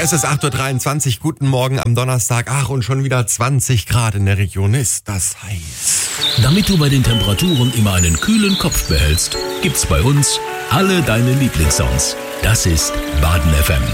Es ist 8.23 Uhr, guten Morgen am Donnerstag. Ach, und schon wieder 20 Grad in der Region. Ist das heiß. Damit du bei den Temperaturen immer einen kühlen Kopf behältst, gibt's bei uns alle deine Lieblingssongs. Das ist Baden FM.